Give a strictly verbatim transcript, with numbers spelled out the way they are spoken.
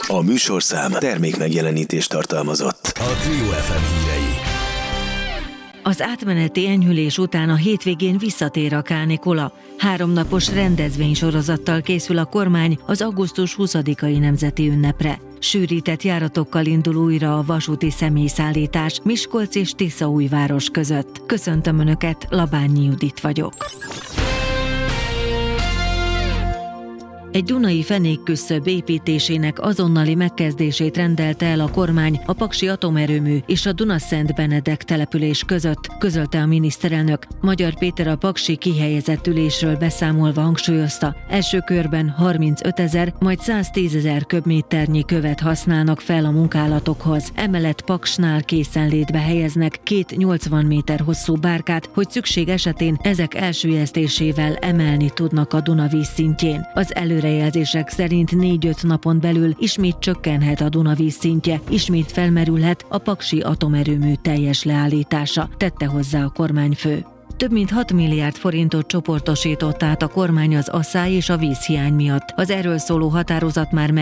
A műsorszám termék megjelenítést tartalmazott. A Trio ef em hírei. Az átmeneti enyhülés után a hétvégén visszatér a kánikula. Háromnapos rendezvénysorozattal készül a kormány az augusztus huszadikai nemzeti ünnepre. Sűrített járatokkal indul újra a vasúti személyszállítás Miskolc és Tiszaújváros között. Köszöntöm Önöket, Labányi Judit vagyok. Egy dunai fenékküszöb építésének azonnali megkezdését rendelte el a kormány a Paksi Atomerőmű és a Dunaszent Benedek település között, közölte a miniszterelnök. Magyar Péter a paksi kihelyezett ülésről beszámolva hangsúlyozta, első körben harmincötezer, majd száztízezer köbméternyi követ használnak fel a munkálatokhoz. Emellett Paksnál készenlétbe helyeznek két nyolcvan méter hosszú bárkát, hogy szükség esetén ezek elsüllyesztésével emelni tudnak a Duna vízszintjén. Az előre Előrejelzések szerint négy-öt napon belül ismét csökkenhet a Duna vízszintje, ismét felmerülhet a Paksi Atomerőmű teljes leállítása, tette hozzá a kormányfő. Több mint hat milliárd forintot csoportosított át a kormány az asszály és a vízhiány miatt. Az erről szóló határozat már meg